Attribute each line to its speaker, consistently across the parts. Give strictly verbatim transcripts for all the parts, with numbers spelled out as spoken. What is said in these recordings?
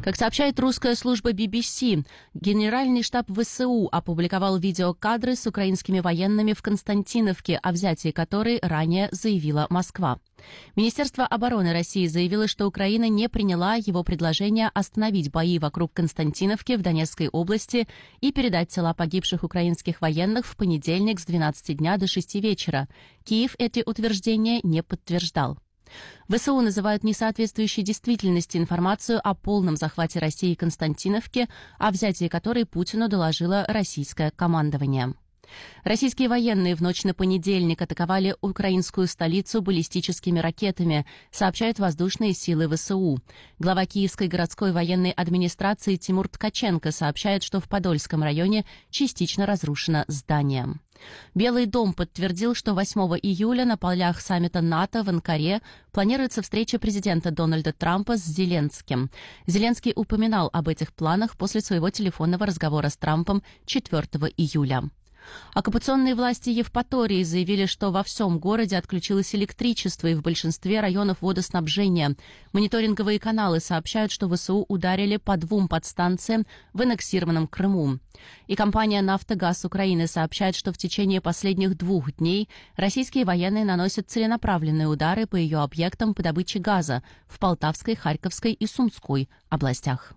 Speaker 1: Как сообщает русская служба би би си, Генеральный штаб вэ эс у опубликовал видеокадры с украинскими военными в Константиновке, о взятии которой ранее заявила Москва. Министерство обороны России заявило, что Украина не приняла его предложение остановить бои вокруг Константиновки в Донецкой области и передать тела погибших украинских военных в понедельник с двенадцати дня до шести вечера. Киев эти утверждения не подтверждал. вэ эс у называют несоответствующей действительности информацию о полном захвате России Константиновки, о взятии которой Путину доложило российское командование. Российские военные в ночь на понедельник атаковали украинскую столицу баллистическими ракетами, сообщают воздушные силы вэ эс у. Глава Киевской городской военной администрации Тимур Ткаченко сообщает, что в Подольском районе частично разрушено здание. Белый дом подтвердил, что восьмого июля на полях саммита НАТО в Анкаре планируется встреча президента Дональда Трампа с Зеленским. Зеленский упоминал об этих планах после своего телефонного разговора с Трампом четвёртого июля. Оккупационные власти Евпатории заявили, что во всем городе отключилось электричество и в большинстве районов водоснабжения. Мониторинговые каналы сообщают, что вэ эс у ударили по двум подстанциям в аннексированном Крыму. И компания «Нафтогаз Украины» сообщает, что в течение последних двух дней российские военные наносят целенаправленные удары по ее объектам по добыче газа в Полтавской, Харьковской и Сумской областях.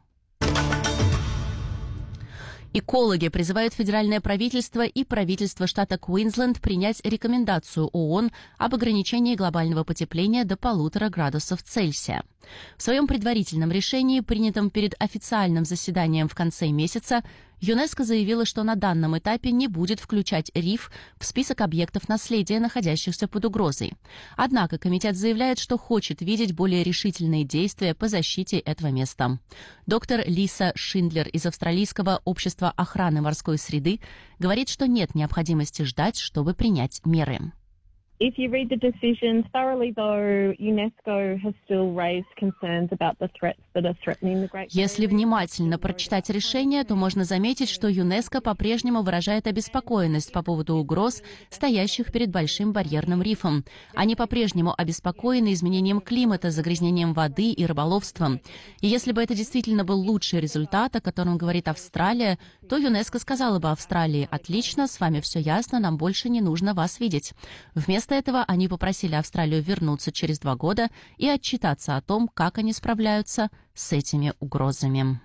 Speaker 1: Экологи призывают федеральное правительство и правительство штата Квинсленд принять рекомендацию ООН об ограничении глобального потепления до полутора градусов Цельсия. В своем предварительном решении, принятом перед официальным заседанием в конце месяца, ЮНЕСКО заявила, что на данном этапе не будет включать риф в список объектов наследия, находящихся под угрозой. Однако комитет заявляет, что хочет видеть более решительные действия по защите этого места. Доктор Лиса Шиндлер из Австралийского общества охраны морской среды говорит, что нет необходимости ждать, чтобы принять меры.
Speaker 2: If you read the decision thoroughly, though, UNESCO has still raised concerns about the threats that are threatening the Great Barrier Reef.
Speaker 1: Если внимательно прочитать решение, то можно заметить, что ЮНЕСКО по-прежнему выражает обеспокоенность по поводу угроз, стоящих перед Большим барьерным рифом. Они по-прежнему обеспокоены изменением климата, загрязнением воды и рыболовством. И если бы это действительно был лучший результат, о котором говорит Австралия, то ЮНЕСКО сказала бы Австралии: «Отлично, с вами все ясно, нам больше не нужно вас видеть». Вместо Вместо этого они попросили Австралию вернуться через два года и отчитаться о том, как они справляются с этими угрозами.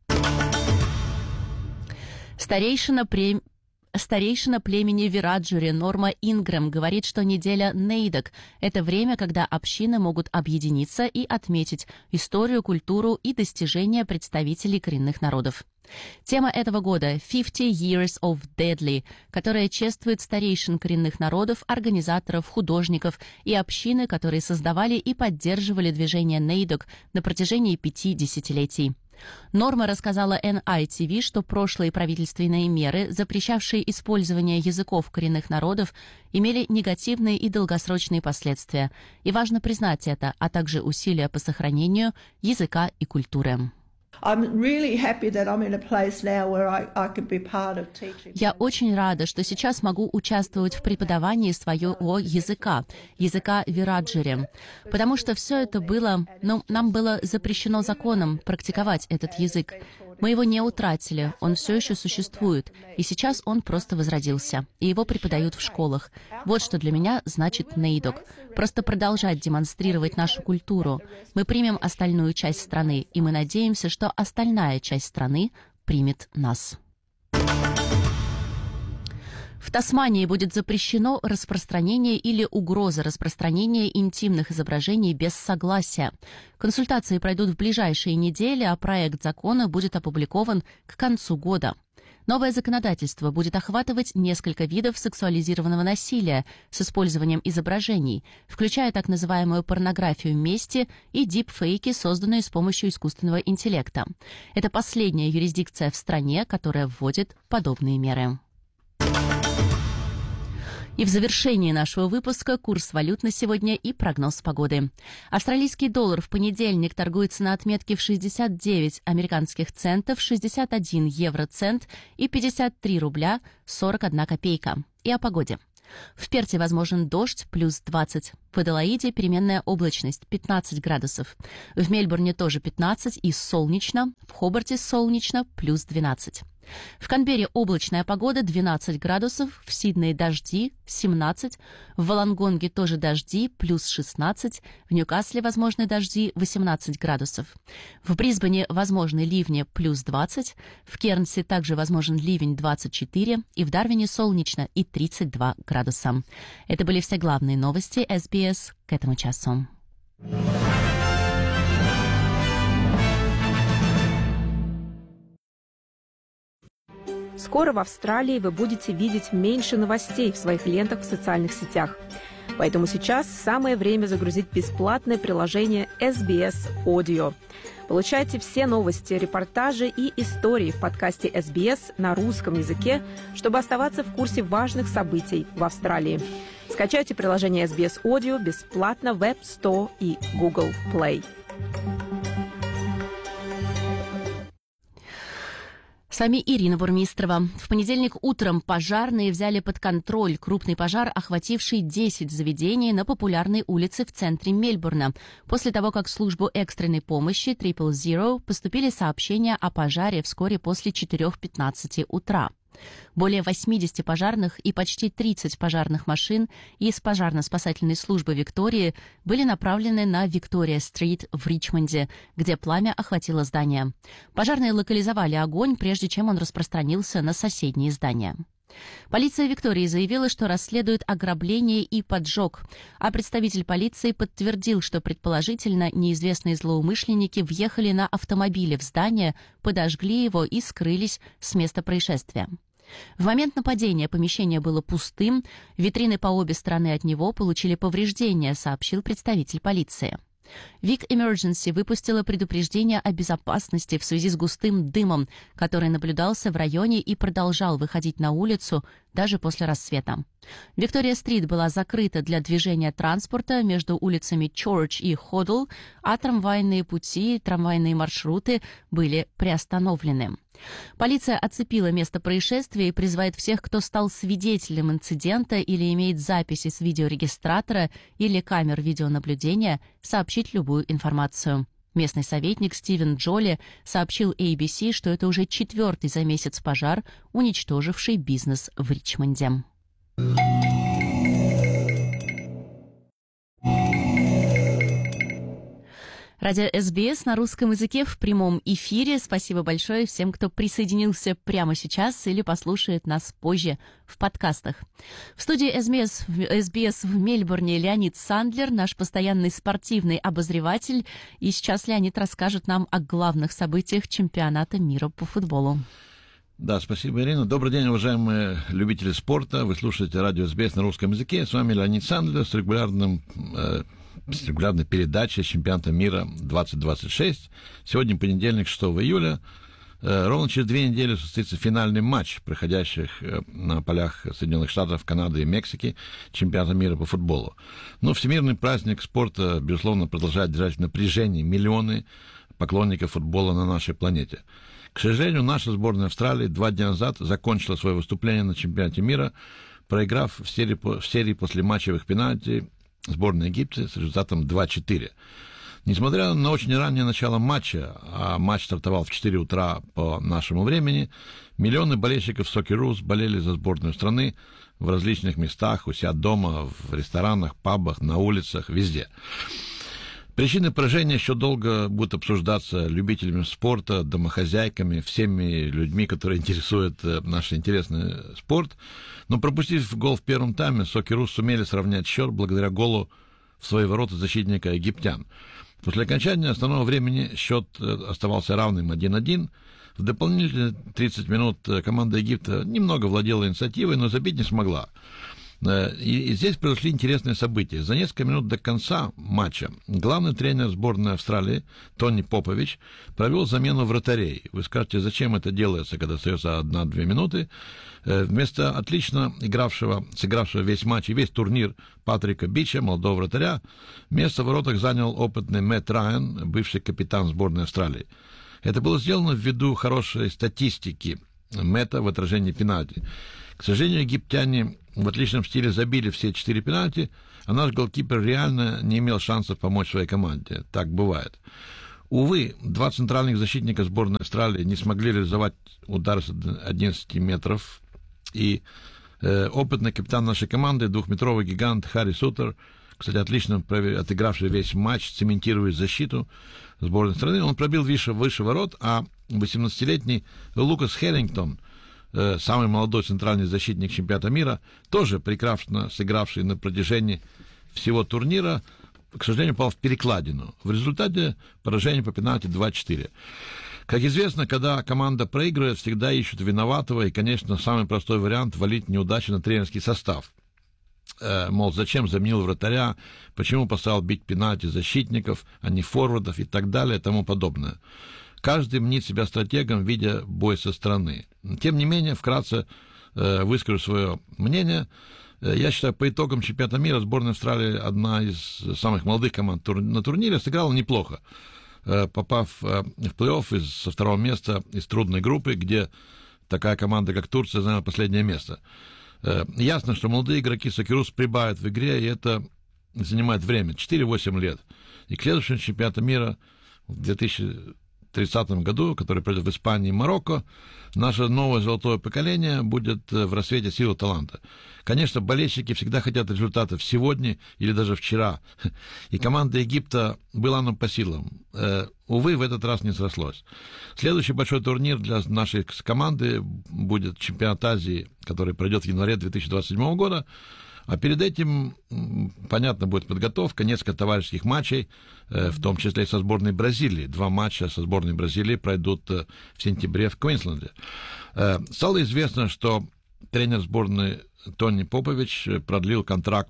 Speaker 1: Старейшина премии Старейшина племени Вираджури Норма Ингрэм говорит, что неделя Нейдок – это время, когда общины могут объединиться и отметить историю, культуру и достижения представителей коренных народов. Тема этого года «fifty years of Deadly», которая чествует старейшин коренных народов, организаторов, художников и общины, которые создавали и поддерживали движение Нейдок на протяжении пяти десятилетий. Норма рассказала эн ай ти ви, что прошлые правительственные меры, запрещавшие использование языков коренных народов, имели негативные и долгосрочные последствия. И важно признать это, а также усилия по сохранению языка и культуры. Я очень рада, что сейчас могу участвовать в преподавании своего языка, языка Вираджури, потому что все это было, ну, нам было запрещено законом практиковать этот язык. Мы его не утратили, он все еще существует, и сейчас он просто возродился, и его преподают в школах. Вот что для меня значит Нейдок. Просто продолжать демонстрировать нашу культуру. Мы примем остальную часть страны, и мы надеемся, что остальная часть страны примет нас. В Тасмании будет запрещено распространение или угроза распространения интимных изображений без согласия. Консультации пройдут в ближайшие недели, а проект закона будет опубликован к концу года. Новое законодательство будет охватывать несколько видов сексуализированного насилия с использованием изображений, включая так называемую порнографию мести и дипфейки, созданные с помощью искусственного интеллекта. Это последняя юрисдикция в стране, которая вводит подобные меры. И в завершении нашего выпуска курс валют на сегодня и прогноз погоды. Австралийский доллар в понедельник торгуется на отметке в шестьдесят девять американских центов, шестьдесят один евроцент и пятьдесят три рубля сорок одна копейка. И о погоде. В Перте возможен дождь, плюс двадцать. В Аделаиде переменная облачность, пятнадцать градусов. В Мельбурне тоже пятнадцать и солнечно. В Хобарте солнечно, плюс двенадцать. В Канберре облачная погода, двенадцать градусов. В Сиднее дожди, семнадцать. В Волонгонге тоже дожди, плюс шестнадцать. В Ньюкасле возможны дожди, восемнадцать градусов. В Брисбене возможны ливни, плюс двадцать. В Кернсе также возможен ливень, двадцать четыре. И в Дарвине солнечно и тридцать два градуса. Это были все главные новости эс би эс к этому часу.
Speaker 3: Скоро в Австралии вы будете видеть меньше новостей в своих лентах в социальных сетях. Поэтому сейчас самое время загрузить бесплатное приложение эс би эс Audio. Получайте все новости, репортажи и истории в подкасте эс би эс на русском языке, чтобы оставаться в курсе важных событий в Австралии. Скачайте приложение эс би эс Audio бесплатно в App Store и Google Play.
Speaker 1: С вами Ирина Бурмистрова. В понедельник утром пожарные взяли под контроль крупный пожар, охвативший десять заведений на популярной улице в центре Мельбурна. После того, как в службу экстренной помощи Triple Zero поступили сообщения о пожаре вскоре после четырех пятнадцати утра. Более восемьдесят пожарных и почти тридцать пожарных машин из пожарно-спасательной службы Виктории были направлены на Виктория-стрит в Ричмонде, где пламя охватило здание. Пожарные локализовали огонь, прежде чем он распространился на соседние здания. Полиция Виктории заявила, что расследует ограбление и поджог, а представитель полиции подтвердил, что предположительно неизвестные злоумышленники въехали на автомобиле в здание, подожгли его и скрылись с места происшествия. В момент нападения помещение было пустым, витрины по обе стороны от него получили повреждения, сообщил представитель полиции. Вик Emergency выпустила предупреждение о безопасности в связи с густым дымом, который наблюдался в районе и продолжал выходить на улицу даже после рассвета. Виктория-стрит была закрыта для движения транспорта между улицами Чорч и Ходл, а трамвайные пути, трамвайные маршруты были приостановлены. Полиция оцепила место происшествия и призывает всех, кто стал свидетелем инцидента или имеет записи с видеорегистратора или камер видеонаблюдения, сообщить любую информацию. Местный советник Стивен Джоли сообщил эй би си, что это уже четвертый за месяц пожар, уничтоживший бизнес в Ричмонде. Радио эс би эс на русском языке в прямом эфире. Спасибо большое всем, кто присоединился прямо сейчас или послушает нас позже в подкастах. В студии эс би эс, эс би эс в Мельбурне Леонид Сандлер, наш постоянный спортивный обозреватель. И сейчас Леонид расскажет нам о главных событиях чемпионата мира по футболу.
Speaker 4: Да, спасибо, Ирина. Добрый день, уважаемые любители спорта. Вы слушаете радио эс би эс на русском языке. С вами Леонид Сандлер с регулярным... Э, с регулярной передачей чемпионата мира двадцать двадцать шесть. Сегодня понедельник, шестого июля. Ровно через две недели состоится финальный матч проходящих на полях Соединенных Штатов, Канады и Мексики чемпионата мира по футболу. Но всемирный праздник спорта, безусловно, продолжает держать в напряжении миллионы поклонников футбола на нашей планете. К сожалению, наша сборная Австралии два дня назад закончила свое выступление на чемпионате мира, проиграв в серии, в серии послематчевых пенальти сборной Египта с результатом два-четыре. Несмотря на очень раннее начало матча, а матч стартовал в четыре утра по нашему времени, миллионы болельщиков Socceroos болели за сборную страны в различных местах, у себя дома, в ресторанах, пабах, на улицах, везде. Причины поражения еще долго будут обсуждаться любителями спорта, домохозяйками, всеми людьми, которые интересуют наш интересный спорт. Но пропустив гол в первом тайме, Socceroos сумели сравнять счет благодаря голу в свои ворота защитника египтян. После окончания основного времени счет оставался равным один-один. В дополнительные тридцать минут команда Египта немного владела инициативой, но забить не смогла. И здесь произошли интересные события. За несколько минут до конца матча главный тренер сборной Австралии Тони Попович провел замену вратарей. Вы скажете, зачем это делается, когда остается одна-две минуты? Вместо отлично игравшего, сыгравшего весь матч и весь турнир Патрика Бича, молодого вратаря, место в воротах занял опытный Мэтт Райан, бывший капитан сборной Австралии. Это было сделано ввиду хорошей статистики Мэтта в отражении пенальти. К сожалению, египтяне в отличном стиле забили все четыре пенальти, а наш голкипер реально не имел шансов помочь своей команде. Так бывает. Увы, два центральных защитника сборной Австралии не смогли реализовать удар с одиннадцати метров, и э, опытный капитан нашей команды, двухметровый гигант Харри Сутер, кстати, отлично отыгравший весь матч, цементируя защиту сборной страны, он пробил выше, выше ворот, а восемнадцатилетний Лукас Херрингтон, э, самый молодой центральный защитник чемпионата мира, тоже прекрасно сыгравший на протяжении всего турнира, к сожалению, попал в перекладину. В результате поражение по пенальти два-четыре. Как известно, когда команда проигрывает, всегда ищут виноватого, и, конечно, самый простой вариант — валить неудачи на тренерский состав. Э, мол, зачем заменил вратаря, почему поставил бить пенальти защитников, а не форвардов и так далее и тому подобное. Каждый мнит себя стратегом, видя бой со стороны. Тем не менее, вкратце э, выскажу свое мнение. Я считаю, по итогам чемпионата мира сборная Австралии, одна из самых молодых команд на турнире, сыграла неплохо, попав в плей-офф из, со второго места из трудной группы, где такая команда, как Турция, заняла последнее место. Ясно, что молодые игроки Сокерус прибавят в игре, и это занимает время, четыре-восемь лет. И к следующему чемпионату мира в две тысячи тридцатом году, который пройдет в Испании и Марокко, наше новое золотое поколение будет в рассвете силы таланта. Конечно, болельщики всегда хотят результатов сегодня или даже вчера. И команда Египта была нам по силам. Э, увы, в этот раз не срослось. Следующий большой турнир для нашей команды будет чемпионат Азии, который пройдет в январе две тысячи двадцать седьмого года. А перед этим, понятно, будет подготовка, несколько товарищеских матчей, в том числе и со сборной Бразилии. Два матча со сборной Бразилии пройдут в сентябре в Квинсленде. Стало известно, что тренер сборной Тони Попович продлил контракт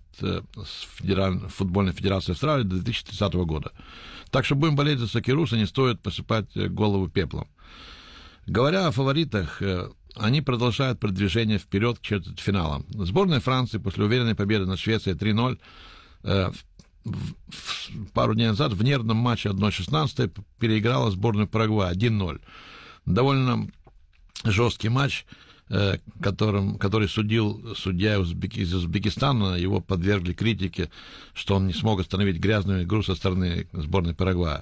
Speaker 4: с Федеральной футбольной федерацией Австралии до две тысячи тридцатого года. Так что будем болеть за Сокерус, и не стоит посыпать голову пеплом. Говоря о фаворитах, они продолжают продвижение вперед к четвертьфиналам. Сборная Франции после уверенной победы над Швецией три ноль э, в, в, пару дней назад в нервном матче одна шестнадцать переиграла сборную Парагвая один ноль. Довольно жесткий матч, э, которым, который судил судья из Узбекистана. Его подвергли критике, что он не смог остановить грязную игру со стороны сборной Парагвая.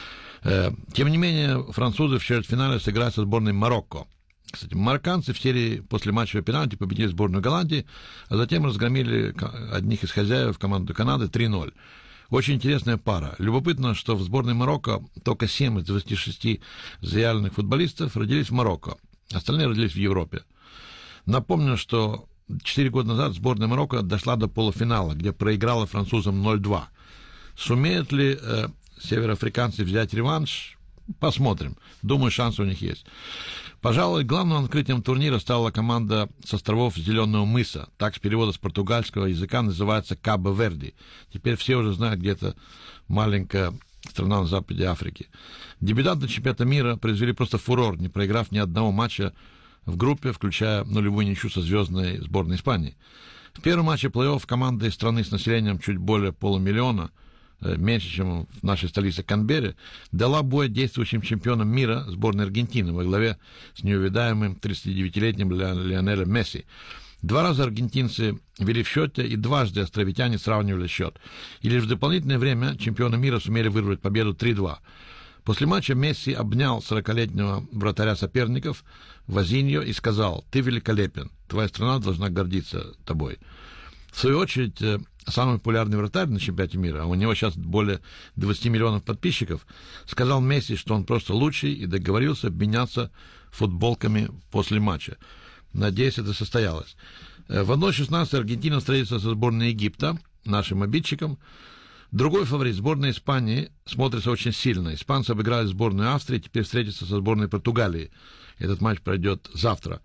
Speaker 4: Э, тем не менее, французы в четвертьфинале сыграют со сборной Марокко. Кстати, марокканцы в серии после матча пенальти победили сборную Голландии, а затем разгромили одних из хозяев, команду Канады, три ноль. Очень интересная пара. Любопытно, что в сборной Марокко только семь из двадцати шести заявленных футболистов родились в Марокко. Остальные родились в Европе. Напомню, что четыре года назад сборная Марокко дошла до полуфинала, где проиграла французам ноль два. Сумеют ли э, североафриканцы взять реванш? Посмотрим. Думаю, шансы у них есть. Пожалуй, главным открытием турнира стала команда с островов Зеленого мыса. Так с перевода с португальского языка называется Кабо-Верди. Теперь все уже знают, где это маленькая страна на западе Африки. Дебютанты чемпионата мира произвели просто фурор, не проиграв ни одного матча в группе, включая нулевую ничью со звездной сборной Испании. В первом матче плей-офф команда из страны с населением чуть более полумиллиона, меньше, чем в нашей столице Канберре, дала бой действующим чемпионам мира сборной Аргентины во главе с неувидаемым тридцатидевятилетним Лионелем Месси. Два раза аргентинцы вели в счете, и дважды островитяне сравнивали счет. И лишь в дополнительное время чемпионы мира сумели вырвать победу три два. После матча Месси обнял сорокалетнего вратаря соперников Возиньо и сказал: «Ты великолепен, твоя страна должна гордиться тобой». В свою очередь, самый популярный вратарь на чемпионате мира, а у него сейчас более двадцати миллионов подписчиков, сказал Месси, что он просто лучший, и договорился обменяться футболками после матча. Надеюсь, это состоялось. В одна шестнадцать Аргентина встретится со сборной Египта, нашим обидчиком. Другой фаворит, сборная Испании, смотрится очень сильно. Испанцы обыграли сборную Австрии, теперь встретятся со сборной Португалии. Этот матч пройдет завтра.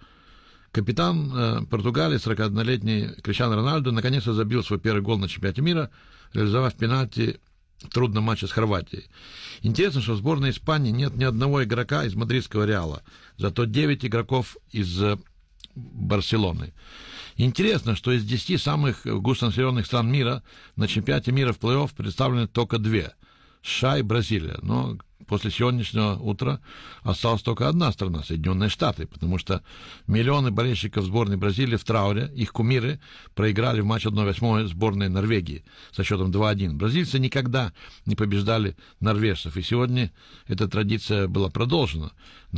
Speaker 4: Капитан э, Португалии, сорокаоднолетний Криштиану Роналду, наконец-то забил свой первый гол на чемпионате мира, реализовав пенальти в трудном матче с Хорватией. Интересно, что в сборной Испании нет ни одного игрока из мадридского Реала, зато девять игроков из э, Барселоны. Интересно, что из десяти самых густонаселенных стран мира на чемпионате мира в плей-офф представлены только две. США и Бразилия. Но после сегодняшнего утра осталась только одна страна, Соединенные Штаты, потому что миллионы болельщиков сборной Бразилии в трауре, их кумиры, проиграли в матч одна восьмая сборной Норвегии со счетом два один. Бразильцы никогда не побеждали норвежцев, и сегодня эта традиция была продолжена.